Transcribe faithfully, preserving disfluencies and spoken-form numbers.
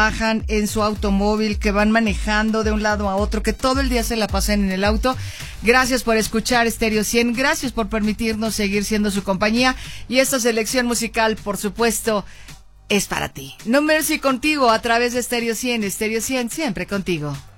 trabajan en su automóvil, que van manejando de un lado a otro, que todo el día se la pasan en el auto. Gracias por escuchar Stereo cien, gracias por permitirnos seguir siendo su compañía, y esta selección musical, por supuesto, es para ti. No Mercy contigo a través de Stereo cien, Stereo cien siempre contigo.